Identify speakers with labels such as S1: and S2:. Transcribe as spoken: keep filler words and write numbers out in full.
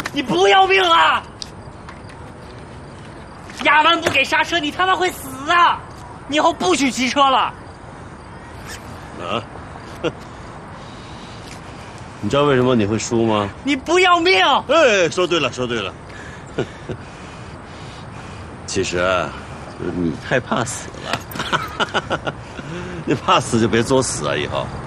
S1: 你不要命啊！压弯不给刹车，你他妈会死啊！你以后不许骑车了。
S2: 啊？你知道为什么你会输吗？
S1: 你不要命！
S2: 哎，说对了，说对了。其实啊，你太怕死了。你怕死就别作死啊，以后。